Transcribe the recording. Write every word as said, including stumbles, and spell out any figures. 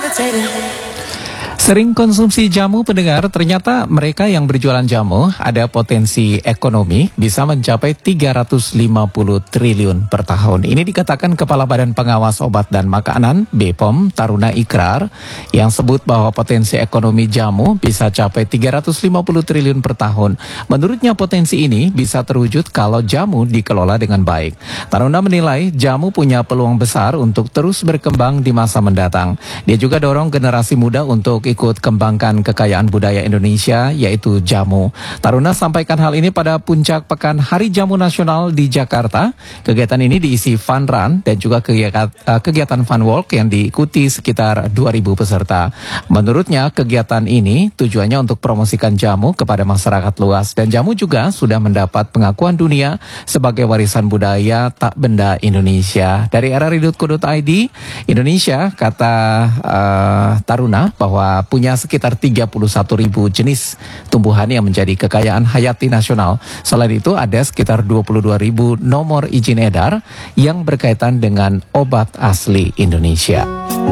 Sering konsumsi jamu pendengar, ternyata mereka yang berjualan jamu ada potensi ekonomi bisa mencapai tiga ratus lima puluh triliun per tahun. Ini dikatakan Kepala Badan Pengawas Obat dan Makanan B P O M Taruna Ikrar yang sebut bahwa potensi ekonomi jamu bisa capai tiga ratus lima puluh triliun per tahun. Menurutnya potensi ini bisa terwujud kalau jamu dikelola dengan baik. Taruna menilai jamu punya peluang besar untuk terus berkembang di masa mendatang. Dia juga dorong generasi muda untuk ikut kembangkan kekayaan budaya Indonesia, yaitu jamu. Taruna sampaikan hal ini pada puncak Pekan Hari Jamu Nasional di Jakarta. Kegiatan ini diisi fun run dan juga kegiatan, kegiatan fun walk yang diikuti sekitar dua ribu peserta. Menurutnya kegiatan ini tujuannya untuk promosikan jamu kepada masyarakat luas, dan jamu juga sudah mendapat pengakuan dunia sebagai warisan budaya tak benda Indonesia. Dari r r i dot co dot i d, Indonesia, kata uh, Taruna, bahwa punya sekitar tiga puluh satu ribu jenis tumbuhan yang menjadi kekayaan hayati nasional. Selain itu ada sekitar dua puluh dua ribu nomor izin edar yang berkaitan dengan obat asli Indonesia.